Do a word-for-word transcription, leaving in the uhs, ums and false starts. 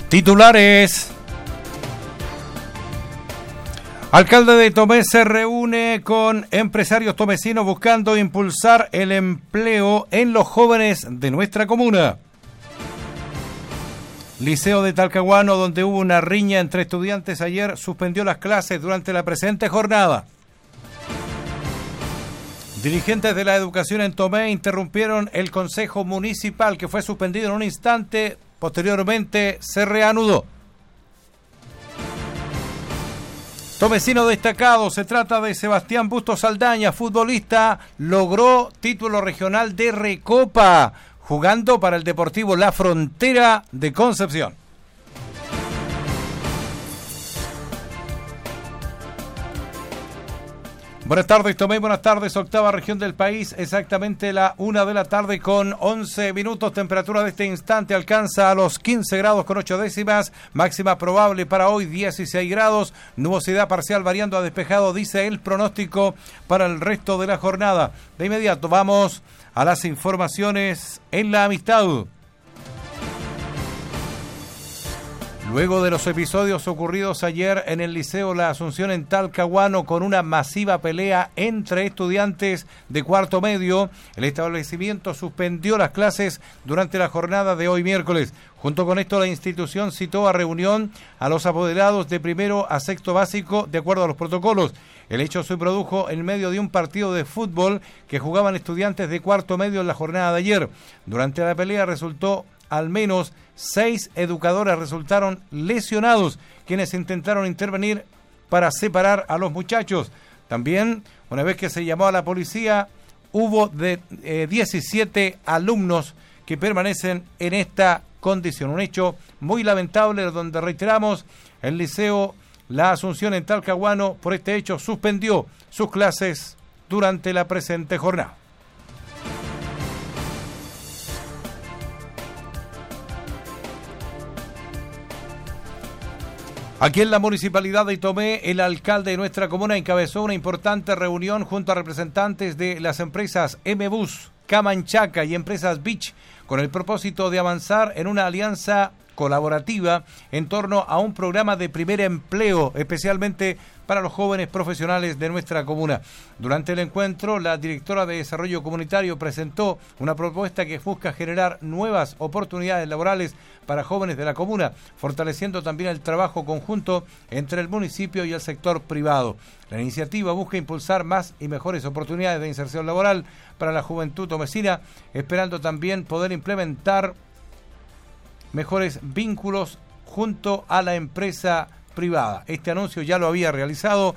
Titulares. Alcalde de Tomé se reúne con empresarios tomecinos buscando impulsar el empleo en los jóvenes de nuestra comuna. Liceo de Talcahuano, donde hubo una riña entre estudiantes ayer, suspendió las clases durante la presente jornada. Dirigentes de la educación en Tomé interrumpieron el consejo municipal, que fue suspendido en un instante, posteriormente se reanudó. Tomecino destacado, se trata de Sebastián Bustos Saldaña, futbolista, logró título regional de Recopa, jugando para el Deportivo La Frontera de Concepción. Buenas tardes, Tomé, buenas tardes, octava región del país, exactamente la una de la tarde con once minutos, temperatura de este instante alcanza a los quince grados con ocho décimas, máxima probable para hoy dieciséis grados, nubosidad parcial variando a despejado, dice el pronóstico para el resto de la jornada. De inmediato vamos a las informaciones en La Amistad. Luego de los episodios ocurridos ayer en el Liceo La Asunción en Talcahuano con una masiva pelea entre estudiantes de cuarto medio, el establecimiento suspendió las clases durante la jornada de hoy miércoles. Junto con esto, la institución citó a reunión a los apoderados de primero a sexto básico de acuerdo a los protocolos. El hecho se produjo en medio de un partido de fútbol que jugaban estudiantes de cuarto medio en la jornada de ayer. Durante la pelea resultó al menos seis educadores resultaron lesionados, quienes intentaron intervenir para separar a los muchachos. También, una vez que se llamó a la policía, hubo de eh, diecisiete alumnos que permanecen en esta condición. Un hecho muy lamentable donde, reiteramos, el Liceo La Asunción en Talcahuano por este hecho suspendió sus clases durante la presente jornada. Aquí en la Municipalidad de Tomé, el alcalde de nuestra comuna encabezó una importante reunión junto a representantes de las empresas M-Bus, Camanchaca y empresas Beach, con el propósito de avanzar en una alianza colaborativa en torno a un programa de primer empleo, especialmente para los jóvenes profesionales de nuestra comuna. Durante el encuentro, la directora de Desarrollo Comunitario presentó una propuesta que busca generar nuevas oportunidades laborales para jóvenes de la comuna, fortaleciendo también el trabajo conjunto entre el municipio y el sector privado. La iniciativa busca impulsar más y mejores oportunidades de inserción laboral para la juventud tomecina, esperando también poder implementar mejores vínculos junto a la empresa privada. Este anuncio ya lo había realizado